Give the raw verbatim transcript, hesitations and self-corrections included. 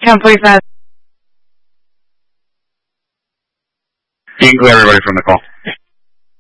ten forty-five. You can clear everybody from the call.